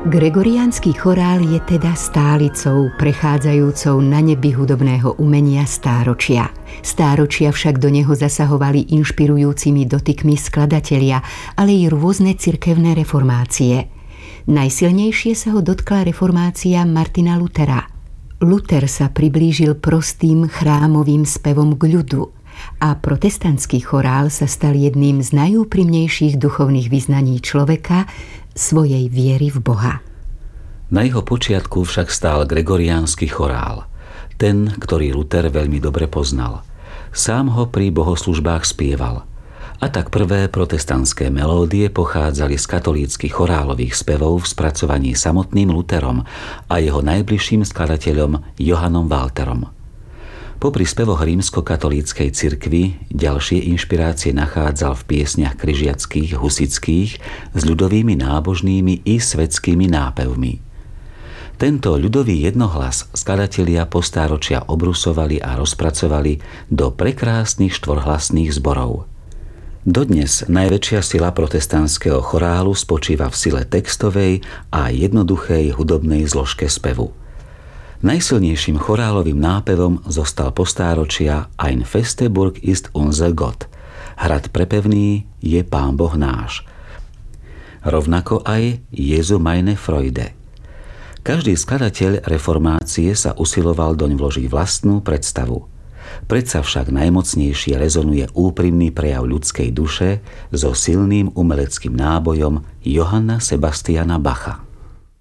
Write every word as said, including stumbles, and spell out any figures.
Gregoriánsky chorál je teda stálicou prechádzajúcou na nebi hudobného umenia stáročia. Stáročia však do neho zasahovali inšpirujúcimi dotykmi skladatelia, ale i rôzne cirkevné reformácie. Najsilnejšie sa ho dotkla reformácia Martina Luthera. Luther sa priblížil prostým chrámovým spevom k ľudu a protestantský chorál sa stal jedným z najúprimnejších duchovných vyznaní človeka, svojej viery v Boha. Na jeho počiatku však stál gregoriánsky chorál, ten, ktorý Luther veľmi dobre poznal. Sám ho pri bohoslužbách spieval. A tak prvé protestantské melódie pochádzali z katolíckych chorálových spevov v spracovaní samotným Lutherom a jeho najbližším skladateľom Johannom Walterom. Popri spevoch rímskokatolíckej cirkvi ďalšie inšpirácie nachádzal v piesniach križiackých, husických s ľudovými nábožnými i svetskými nápevmi. Tento ľudový jednohlas skladatelia postáročia obrusovali a rozpracovali do prekrásnych štvorhlasných zborov. Dodnes najväčšia sila protestantského chorálu spočíva v sile textovej a jednoduchej hudobnej zložke spevu. Najsilnejším chorálovým nápevom zostal postáročia Ein feste Burg ist unser Gott. Hrad prepevný je Pán Boh náš. Rovnako aj Jesu meine Freude. Každý skladateľ reformácie sa usiloval doň vložiť vlastnú predstavu. Predsa však najmocnejšie rezonuje úprimný prejav ľudskej duše so silným umeleckým nábojom Johanna Sebastiana Bacha.